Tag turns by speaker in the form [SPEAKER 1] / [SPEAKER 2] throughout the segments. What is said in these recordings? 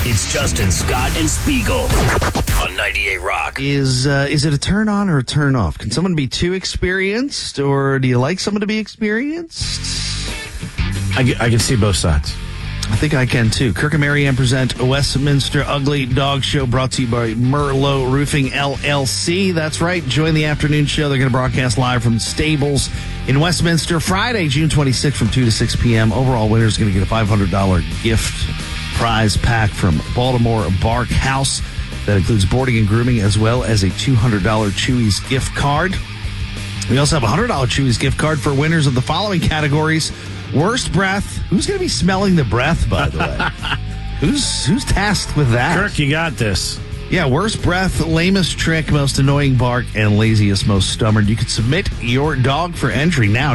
[SPEAKER 1] It's Justin, Scott, and Spiegel on 98 Rock.
[SPEAKER 2] Is it a turn on or a turn off? Can someone be too experienced, or do you like someone to be experienced?
[SPEAKER 3] I can see both sides.
[SPEAKER 2] I think I can too. Kirk and Marianne present a Westminster Ugly Dog Show, brought to you by Merlot Roofing LLC. That's right. Join the afternoon show. They're going to broadcast live from the stables in Westminster Friday, June 26th from 2 to 6 p.m. Overall winner is going to get a $500 gift prize pack from Baltimore Bark House that includes boarding and grooming, as well as a $200 Chewy's gift card. We also have a $100 Chewy's gift card for winners of the following categories. Worst breath. Who's going to be smelling the breath, by the way? Who's tasked with that?
[SPEAKER 3] Kirk, you got this.
[SPEAKER 2] Yeah, worst breath, lamest trick, most annoying bark, and laziest, most stubborn. You can submit your dog for entry now,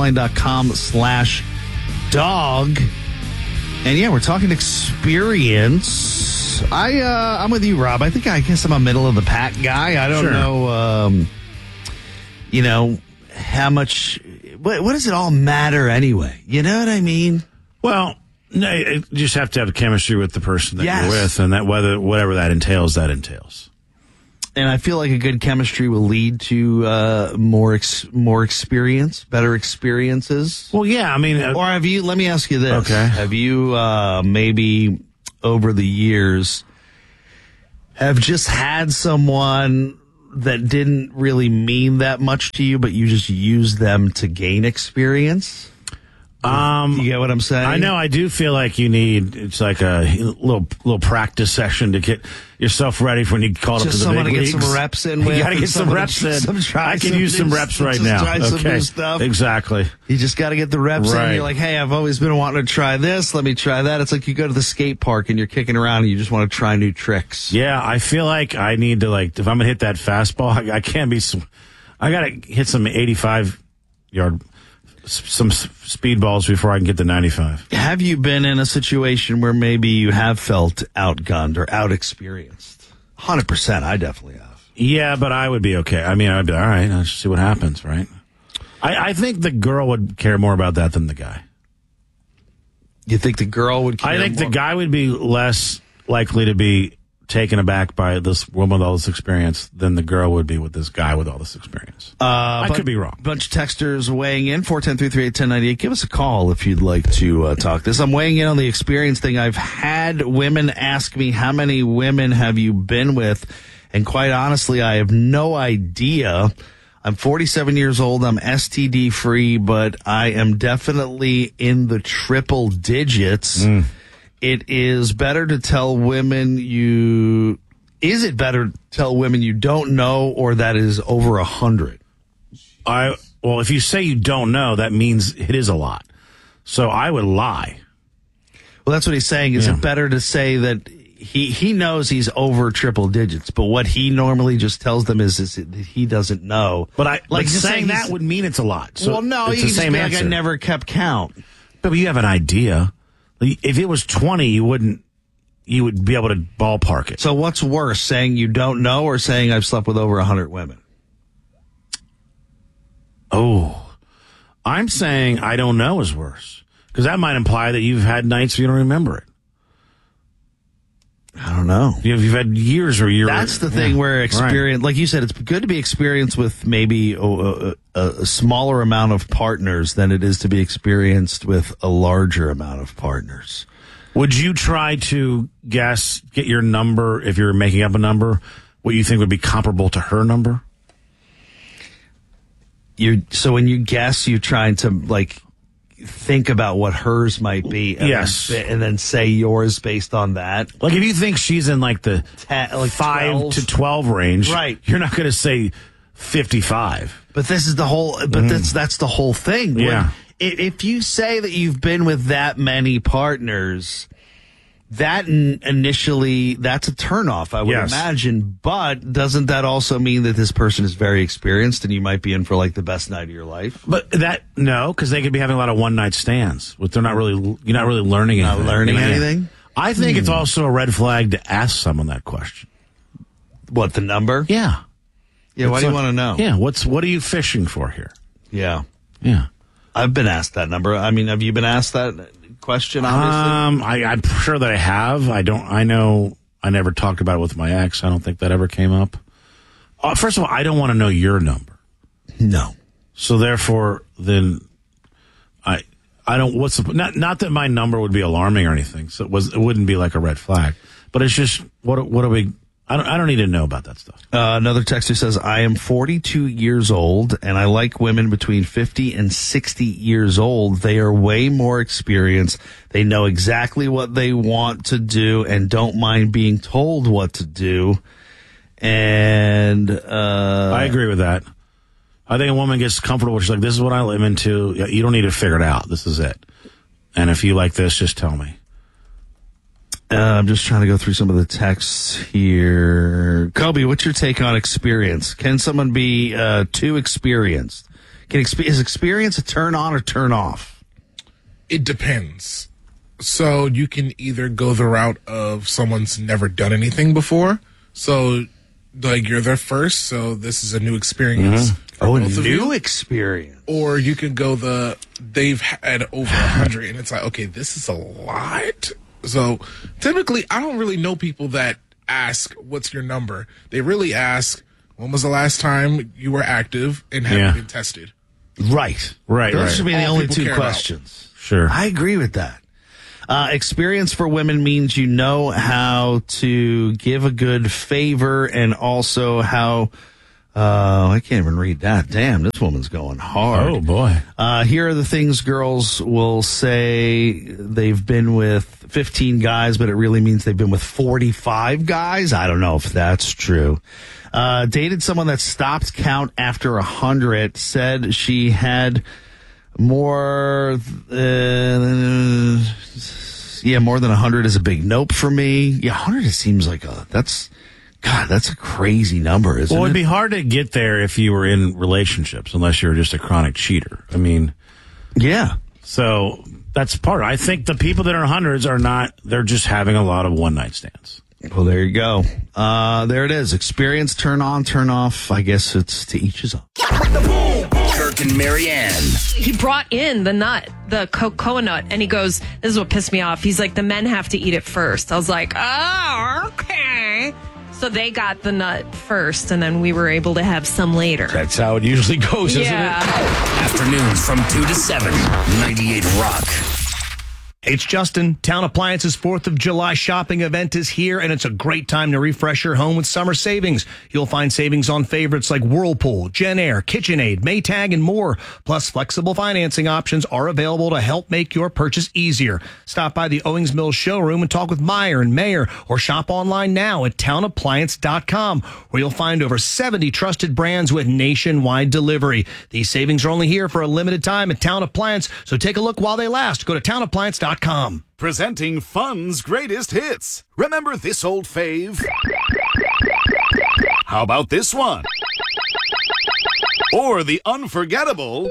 [SPEAKER 2] 98online.com/dog. And yeah, we're talking experience. I'm with you, Rob. I guess I'm a middle of the pack guy. I don't know, how much. What does it all matter anyway? You know what I mean?
[SPEAKER 3] Well, no, you just have to have chemistry with the person that you're with, and that whatever that entails, that entails.
[SPEAKER 2] And I feel like a good chemistry will lead to more experience, better experiences.
[SPEAKER 3] Well, yeah, I mean,
[SPEAKER 2] or have you? Let me ask you this:
[SPEAKER 3] okay,
[SPEAKER 2] have you maybe over the years have just had someone that didn't really mean that much to you, but you just used them to gain experience? You get what I'm saying?
[SPEAKER 3] I know. I do feel like it's like a little practice session to get yourself ready for when you call up to the big leagues.
[SPEAKER 2] Just someone to get some reps in with.
[SPEAKER 3] You got to get some reps in. I can use some reps right now.
[SPEAKER 2] Try some new stuff.
[SPEAKER 3] Exactly.
[SPEAKER 2] You just got to get the reps in. You're like, hey, I've always been wanting to try this. Let me try that. It's like you go to the skate park and you're kicking around and you just want to try new tricks.
[SPEAKER 3] Yeah, I feel like I need to, if I'm going to hit that fastball, I can't be, I got to hit some 85-yard some speed balls before I can get to 95.
[SPEAKER 2] Have you been in a situation where maybe you have felt outgunned or outexperienced? 100%. I definitely have.
[SPEAKER 3] Yeah, but I would be okay. I mean, I'd be all right. Let's see what happens, right? I think the girl would care more about that than the guy.
[SPEAKER 2] You think the girl would care more?
[SPEAKER 3] I think the guy would be less likely to be taken aback by this woman with all this experience than the girl would be with this guy with all this experience. I could be wrong.
[SPEAKER 2] Bunch of texters weighing in, 410-338-1098. Give us a call if you'd like to talk this. I'm weighing in on the experience thing. I've had women ask me, how many women have you been with? And quite honestly, I have no idea. I'm 47 years old. I'm STD free, but I am definitely in the triple digits. It is better to tell women is it better to tell women you don't know, or that is over 100?
[SPEAKER 3] Well, if you say you don't know, that means it is a lot. So I would lie.
[SPEAKER 2] Well, that's what he's saying. Is it better to say that he knows he's over triple digits, but what he normally just tells them is that he doesn't know.
[SPEAKER 3] But saying that would mean it's a lot. So
[SPEAKER 2] well, no,
[SPEAKER 3] it's
[SPEAKER 2] you
[SPEAKER 3] the
[SPEAKER 2] can
[SPEAKER 3] same
[SPEAKER 2] just be
[SPEAKER 3] answer.
[SPEAKER 2] like, I never kept count.
[SPEAKER 3] But you have an idea. If it was 20, you would be able to ballpark it.
[SPEAKER 2] So what's worse, saying you don't know or saying I've slept with over 100 women?
[SPEAKER 3] Oh, I'm saying I don't know is worse, because that might imply that you've had nights where you don't remember it.
[SPEAKER 2] I don't know.
[SPEAKER 3] You've had years where you're...
[SPEAKER 2] That's the thing where experience, like you said, it's good to be experienced with maybe a smaller amount of partners than it is to be experienced with a larger amount of partners.
[SPEAKER 3] Would you try to get your number, if you're making up a number, what you think would be comparable to her number?
[SPEAKER 2] So when you guess, you're trying to think about what hers might be, and then say yours based on that.
[SPEAKER 3] Like if you think she's in the 5
[SPEAKER 2] 12.
[SPEAKER 3] to 12 range,
[SPEAKER 2] right?
[SPEAKER 3] You're not going to say 55.
[SPEAKER 2] But this is the whole. But that's the whole thing.
[SPEAKER 3] Yeah.
[SPEAKER 2] If you say that you've been with that many partners, that initially, that's a turnoff, I would imagine. But doesn't that also mean that this person is very experienced and you might be in for the best night of your life?
[SPEAKER 3] But no, because they could be having a lot of one night stands. You're not really learning anything.
[SPEAKER 2] Not learning anything?
[SPEAKER 3] I think it's also a red flag to ask someone that question.
[SPEAKER 2] What, the number?
[SPEAKER 3] Yeah.
[SPEAKER 2] Yeah. Why do you want to know?
[SPEAKER 3] Yeah. What are you fishing for here?
[SPEAKER 2] Yeah.
[SPEAKER 3] Yeah.
[SPEAKER 2] I've been asked that number. I mean, have you been asked that question, obviously?
[SPEAKER 3] I'm sure that I have. I know I never talked about it with my ex. I don't think that ever came up. First of all, I don't want to know your number.
[SPEAKER 2] No.
[SPEAKER 3] So therefore, then I don't. What's the not that my number would be alarming or anything. So it wouldn't be like a red flag. But it's just what are we? I don't need to know about that stuff.
[SPEAKER 2] Another texter says, I am 42 years old and I like women between 50 and 60 years old. They are way more experienced. They know exactly what they want to do and don't mind being told what to do. And
[SPEAKER 3] I agree with that. I think a woman gets comfortable. She's like, this is what I'm into. You don't need to figure it out. This is it. And if you like this, just tell me.
[SPEAKER 2] I'm just trying to go through some of the texts here. Kobe, what's your take on experience? Can someone be too experienced? Is experience a turn on or turn off?
[SPEAKER 4] It depends. So you can either go the route of someone's never done anything before. So, like, you're their first, so this is a new experience.
[SPEAKER 2] Mm-hmm. Oh, a new experience.
[SPEAKER 4] Or you can go they've had over 100, and it's like, okay, this is a lot. So typically, I don't really know people that ask, what's your number? They really ask, when was the last time you were active and have you been tested?
[SPEAKER 2] Right. Those should be the only two questions.
[SPEAKER 3] About. Sure.
[SPEAKER 2] I agree with that. Experience for women means you know how to give a good favor and also how... I can't even read that. Damn, this woman's going hard.
[SPEAKER 3] Oh, boy.
[SPEAKER 2] Here are the things girls will say. They've been with 15 guys, but it really means they've been with 45 guys. I don't know if that's true. Dated someone that stopped count after 100, said she had more than 100 is a big nope for me. Yeah, 100 seems like that's a crazy number, isn't it?
[SPEAKER 3] Well, it'd be hard to get there if you were in relationships, unless you're just a chronic cheater. I mean,
[SPEAKER 2] yeah.
[SPEAKER 3] So that's part of it. I think the people that are hundreds are not, they're just having a lot of one-night stands.
[SPEAKER 2] Well, there you go. There it is. Experience, turn on, turn off. I guess it's to each his own.
[SPEAKER 1] Kirk and Marianne.
[SPEAKER 5] He brought in the nut, the cocoa nut, and he goes, this is what pissed me off. He's like, the men have to eat it first. I was like, oh, okay. So they got the nut first, and then we were able to have some later.
[SPEAKER 6] That's how it usually goes, isn't it?
[SPEAKER 1] Afternoons from 2 to 7, 98 Rock.
[SPEAKER 6] It's Justin. Town Appliance's 4th of July shopping event is here, and it's a great time to refresh your home with summer savings. You'll find savings on favorites like Whirlpool, JennAir, KitchenAid, Maytag, and more. Plus, flexible financing options are available to help make your purchase easier. Stop by the Owings Mills showroom and talk with Meyer and Mayer, or shop online now at townappliance.com, where you'll find over 70 trusted brands with nationwide delivery. These savings are only here for a limited time at Town Appliance, so take a look while they last. Go to townappliance.com.
[SPEAKER 7] Presenting Fun's greatest hits. Remember this old fave? How about this one? Or the unforgettable...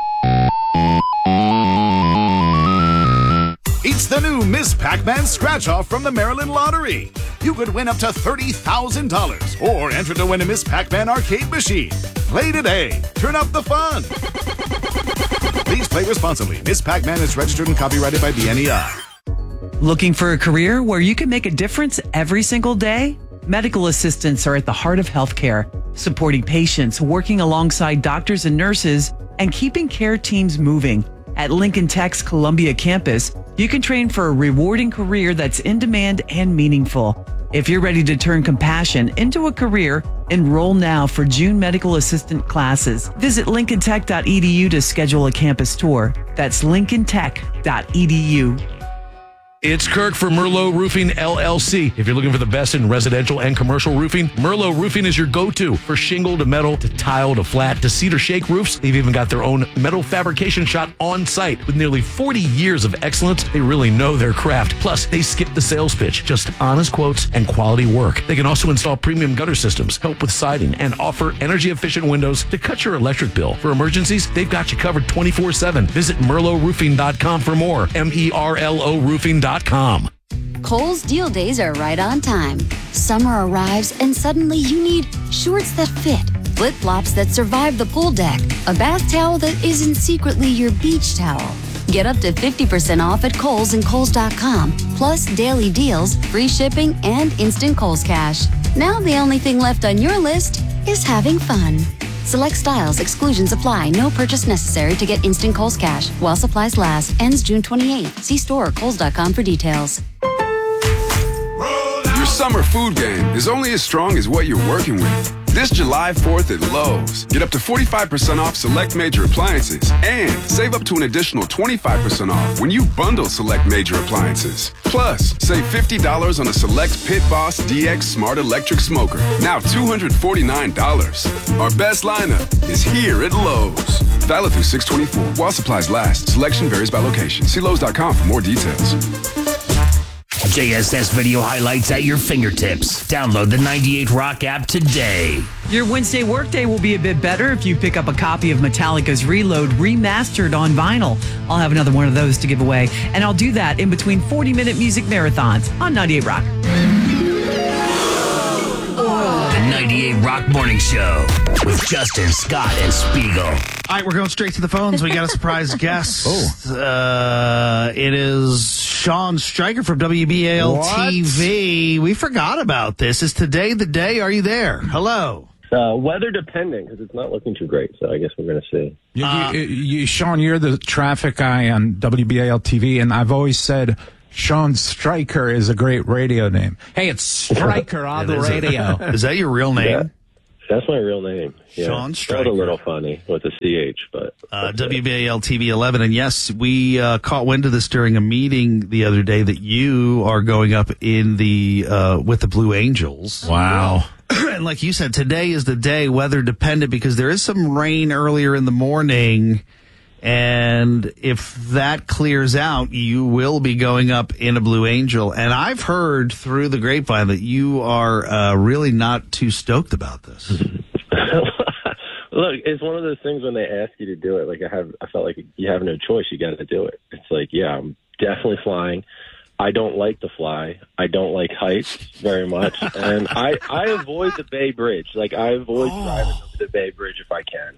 [SPEAKER 7] It's the new Miss Pac-Man Scratch-Off from the Maryland Lottery. You could win up to $30,000 or enter to win a Miss Pac-Man arcade machine. Play today. Turn up the fun. Please play responsibly. Miss Pac-Man is registered and copyrighted by BNEI.
[SPEAKER 8] Looking for a career where you can make a difference every single day? Medical assistants are at the heart of healthcare, supporting patients, working alongside doctors and nurses, and keeping care teams moving. At Lincoln Tech's Columbia campus, you can train for a rewarding career that's in demand and meaningful. If you're ready to turn compassion into a career, enroll now for June medical assistant classes. Visit lincolntech.edu to schedule a campus tour. That's lincolntech.edu.
[SPEAKER 6] It's Kirk for Merlot Roofing LLC. If you're looking for the best in residential and commercial roofing, Merlot Roofing is your go-to for shingle to metal to tile to flat to cedar shake roofs. They've even got their own metal fabrication shop on site. With nearly 40 years of excellence, they really know their craft. Plus, they skip the sales pitch, just honest quotes and quality work. They can also install premium gutter systems, help with siding, and offer energy-efficient windows to cut your electric bill. For emergencies, they've got you covered 24/7. Visit merlotroofing.com for more. MERLO roofing.com.
[SPEAKER 9] Kohl's Deal Days are right on time. Summer arrives and suddenly you need shorts that fit, flip-flops that survive the pool deck, a bath towel that isn't secretly your beach towel, Get up to 50% off at Kohl's and Kohl's.com. Plus daily deals, free shipping, and instant Kohl's Cash. Now the only thing left on your list is having fun. Select styles, exclusions apply. No purchase necessary to get instant Kohl's Cash. While supplies last. Ends June 28th. See store or Kohl's.com for details.
[SPEAKER 10] Your summer food game is only as strong as what you're working with. This July 4th at Lowe's, get up to 45% off select major appliances and save up to an additional 25% off when you bundle select major appliances. Plus, save $50 on a select Pit Boss DX Smart Electric Smoker, now $249. Our best lineup is here at Lowe's. Valid through 6/24 while supplies last. Selection varies by location. See Lowe's.com for more details.
[SPEAKER 1] JSS video highlights at your fingertips. Download the 98 Rock app today.
[SPEAKER 8] Your Wednesday workday will be a bit better if you pick up a copy of Metallica's Reload remastered on vinyl. I'll have another one of those to give away, and I'll do that in between 40-minute music marathons on 98 Rock.
[SPEAKER 1] The 98 Rock Morning Show with Justin, Scott, and Spiegel.
[SPEAKER 2] All right, we're going straight to the phones. We got a surprise guest. It is Sean Stryker from WBAL-TV. We forgot about this. Is today the day? Are you there? Hello.
[SPEAKER 11] Weather dependent, because it's not looking too great, so I guess we're going to see.
[SPEAKER 12] Sean, you're the traffic guy on WBAL-TV, and I've always said Sean Stryker is a great radio name. Hey, it's Stryker on the radio.
[SPEAKER 2] Is that your real name?
[SPEAKER 11] Yeah, that's my real name. Yeah.
[SPEAKER 2] Sean Stryker.
[SPEAKER 11] It's a little funny with a CH, but...
[SPEAKER 2] WBAL-TV 11, and yes, we caught wind of this during a meeting the other day that you are going up in the with the Blue Angels.
[SPEAKER 3] Wow.
[SPEAKER 2] And like you said, today is the day, weather dependent, because there is some rain earlier in the morning. And if that clears out, you will be going up in a Blue Angel. And I've heard through the grapevine that you are really not too stoked about this.
[SPEAKER 11] Look, it's one of those things when they ask you to do it. Like I felt like you have no choice. You got to do it. It's like, yeah, I'm definitely flying. I don't like to fly. I don't like heights very much, and I avoid the Bay Bridge. Like I avoid driving over the Bay Bridge if I can.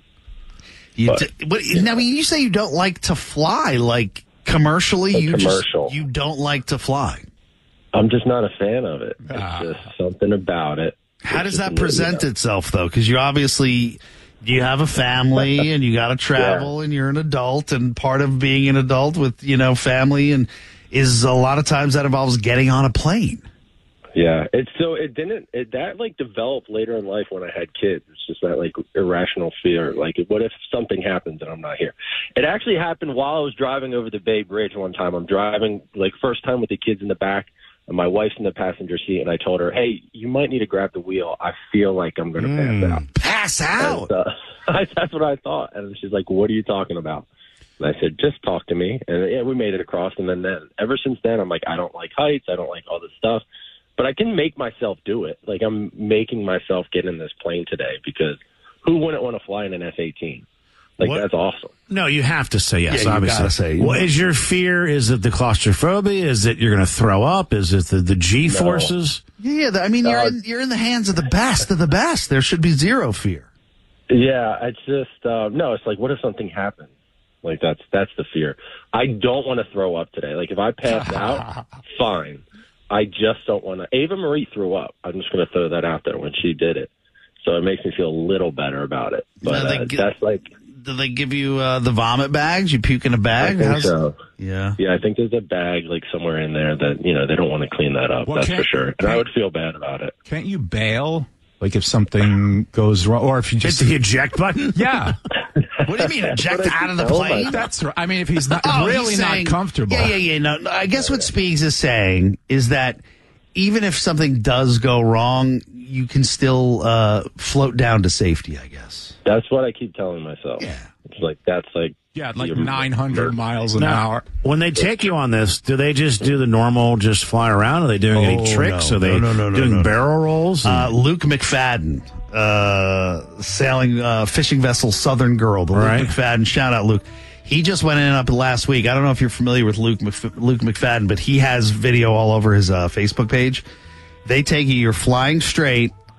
[SPEAKER 2] Now, you say you don't like to fly, like commercially. You don't like to fly.
[SPEAKER 11] I'm just not a fan of it. It's just something about it.
[SPEAKER 2] How does that present itself, though? Because you have a family and you got to travel, and you're an adult, and part of being an adult with family and is a lot of times that involves getting on a plane.
[SPEAKER 11] Yeah, that developed later in life when I had kids. It's just that irrational fear. Like, what if something happens and I'm not here? It actually happened while I was driving over the Bay Bridge one time. I'm driving, first time with the kids in the back, and my wife's in the passenger seat, and I told her, hey, you might need to grab the wheel. I feel like I'm going to pass out.
[SPEAKER 2] Pass out?
[SPEAKER 11] And, that's what I thought. And she's like, what are you talking about? And I said, just talk to me. And yeah, we made it across. And then ever since then, I'm like, I don't like heights. I don't like all this stuff. But I can make myself do it. Like, I'm making myself get in this plane today, because who wouldn't want to fly in an F-18? That's awesome.
[SPEAKER 3] No, you have to say yes, obviously.
[SPEAKER 2] You gotta say.
[SPEAKER 3] Well, is your fear, is it the claustrophobia? Is it you're going to throw up? Is it the G-forces?
[SPEAKER 2] No. Yeah, you're in the hands of the best of the best. There should be zero fear.
[SPEAKER 11] Yeah, it's just, no, it's like, what if something happens? Like, that's the fear. I don't want to throw up today. Like, if I pass out, fine. I just don't want to. Ava Marie threw up. I'm just going to throw that out there when she did it. So it makes me feel a little better about it. But that's like...
[SPEAKER 2] Do they give you the vomit bags? You puke in a bag?
[SPEAKER 11] I think so.
[SPEAKER 2] Yeah.
[SPEAKER 11] Yeah, I think there's a bag somewhere in there that, they don't want to clean that up. That's for sure. And I would feel bad about it.
[SPEAKER 12] Can't you bail? Like if something goes wrong, or if you just
[SPEAKER 3] hit the eject button?
[SPEAKER 12] Yeah.
[SPEAKER 2] What do you mean, eject out of the plane?
[SPEAKER 12] That's right. I mean, if he's not not comfortable.
[SPEAKER 2] Yeah. No, I guess what Speaks is saying is that even if something does go wrong, you can still float down to safety, I guess.
[SPEAKER 11] That's what I keep telling myself.
[SPEAKER 2] Yeah.
[SPEAKER 11] It's like, that's like...
[SPEAKER 12] Yeah, 900 miles an hour.
[SPEAKER 3] When they take you on this, do they just do the normal, just fly around? Are they doing any tricks?
[SPEAKER 2] No,
[SPEAKER 3] Are they doing barrel rolls?
[SPEAKER 2] Luke McFadden, sailing fishing vessel Southern Girl. Luke McFadden, shout out Luke. He just went in up last week. I don't know if you're familiar with Luke McFadden, but he has video all over his Facebook page. They take you, you're flying straight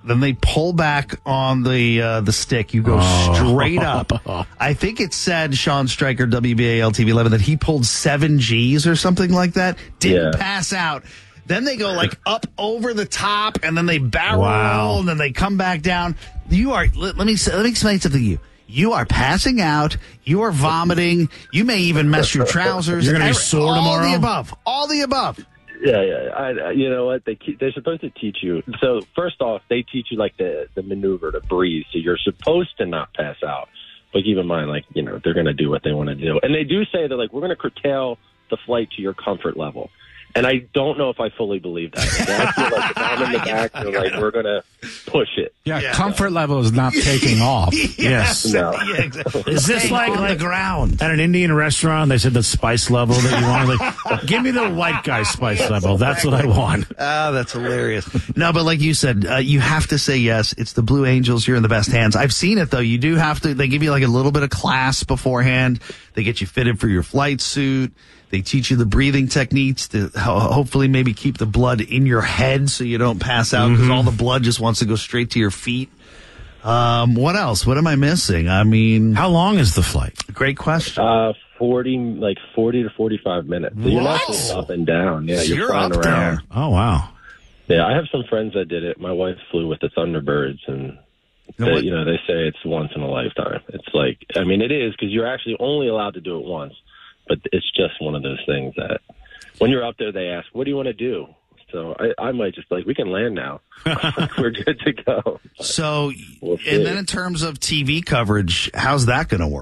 [SPEAKER 2] then they pull back on the stick. You go straight up. I think it said Sean Stryker, WBAL TV 11, that he pulled 7 Gs or something like that. Didn't pass out. Then they go like up over the top, and then they barrel roll, and then they come back down. You are. Let me explain something to you. You are passing out. You are vomiting. You may even mess your trousers.
[SPEAKER 3] You're going to be sore tomorrow?
[SPEAKER 2] All the above.
[SPEAKER 11] Yeah. You know what? They're supposed to teach you. So first off, they teach you like the maneuver to breathe. So you're supposed to not pass out. But keep in mind, like, you know, they're going to do what they want to do. And they do say that, like, we're going to curtail the flight to your comfort level. And I don't know if I fully believe that. Like, I feel like if I'm in the back, they're like, we're going to push it.
[SPEAKER 12] Yeah, comfort level is not taking off.
[SPEAKER 3] Yes.
[SPEAKER 11] No.
[SPEAKER 2] Yeah, exactly.
[SPEAKER 3] Is this like
[SPEAKER 2] on the ground?
[SPEAKER 3] At an Indian restaurant, they said the spice level that you want. Like, give me the white guy spice level. That's what I want.
[SPEAKER 2] That's hilarious. No, but like you said, you have to say yes. It's the Blue Angels. You're in the best hands. I've seen it, though. You do have to. They give you like a little bit of class beforehand. They get you fitted for your flight suit. They teach you the breathing techniques to hopefully maybe keep the blood in your head so you don't pass out because all the blood just wants to go straight to your feet. What else? What am I missing? I mean,
[SPEAKER 3] how long is the flight?
[SPEAKER 2] Great question.
[SPEAKER 11] 40 to 45 minutes. So you're not just up and down. Yeah,
[SPEAKER 2] So
[SPEAKER 11] you're flying
[SPEAKER 2] up
[SPEAKER 11] around.
[SPEAKER 2] there.
[SPEAKER 3] Oh, wow.
[SPEAKER 11] Yeah, I have some friends that did it. My wife flew with the Thunderbirds, and they say it's once in a lifetime. It's like, I mean, it is because you're actually only allowed to do it once. But it's just one of those things that when you're up there, they ask, what do you want to do? So I might just we can land now. We're good to go.
[SPEAKER 2] So, and then in terms of TV coverage, how's that going to work?